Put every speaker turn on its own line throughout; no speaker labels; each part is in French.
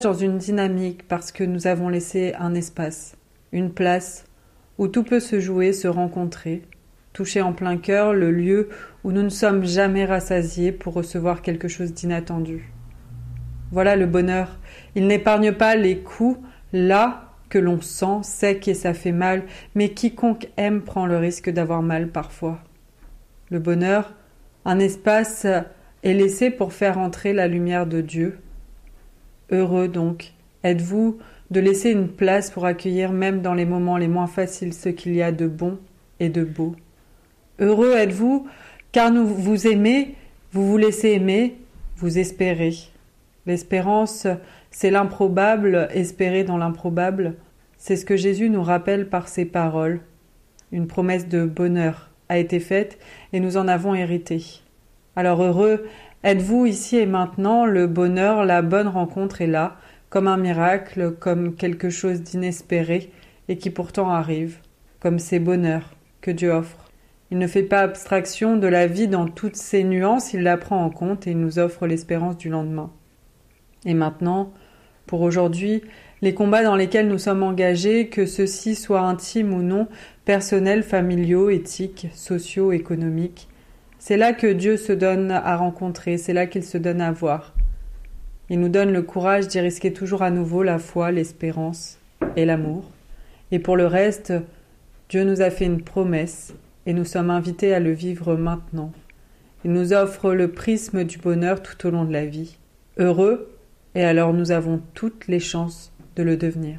dans une dynamique parce que nous avons laissé un espace, une place où tout peut se jouer, se rencontrer, toucher en plein cœur le lieu où nous ne sommes jamais rassasiés pour recevoir quelque chose d'inattendu. Voilà le bonheur. Il n'épargne pas les coups là que l'on sent, sait que ça fait mal, mais quiconque aime prend le risque d'avoir mal parfois. Le bonheur, un espace est laissé pour faire entrer la lumière de Dieu. Heureux donc, êtes-vous de laisser une place pour accueillir même dans les moments les moins faciles ce qu'il y a de bon et de beau. Heureux êtes-vous car vous aimez, vous vous laissez aimer, vous espérez. L'espérance, c'est l'improbable, espérer dans l'improbable. C'est ce que Jésus nous rappelle par ses paroles. Une promesse de bonheur a été faite et nous en avons hérité. Alors heureux êtes-vous ici et maintenant, le bonheur, la bonne rencontre est là, comme un miracle, comme quelque chose d'inespéré et qui pourtant arrive, comme ces bonheurs que Dieu offre. Il ne fait pas abstraction de la vie dans toutes ses nuances, il la prend en compte et il nous offre l'espérance du lendemain. Et maintenant, pour aujourd'hui, les combats dans lesquels nous sommes engagés, que ceux-ci soient intimes ou non, personnels, familiaux, éthiques, sociaux, économiques, c'est là que Dieu se donne à rencontrer, c'est là qu'il se donne à voir. Il nous donne le courage d'y risquer toujours à nouveau la foi, l'espérance et l'amour. Et pour le reste, Dieu nous a fait une promesse et nous sommes invités à le vivre maintenant. Il nous offre le prisme du bonheur tout au long de la vie. Heureux, et alors nous avons toutes les chances de le devenir.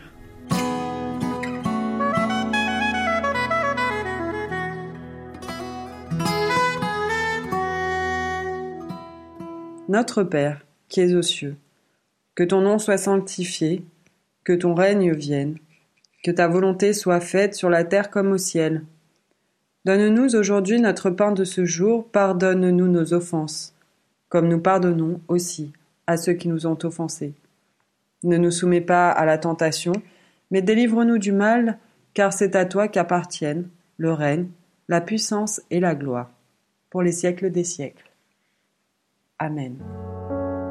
Notre Père, qui es aux cieux, que ton nom soit sanctifié, que ton règne vienne, que ta volonté soit faite sur la terre comme au ciel. Donne-nous aujourd'hui notre pain de ce jour, pardonne-nous nos offenses, comme nous pardonnons aussi à ceux qui nous ont offensés. Ne nous soumets pas à la tentation, mais délivre-nous du mal, car c'est à toi qu'appartiennent le règne, la puissance et la gloire, pour les siècles des siècles. Amen.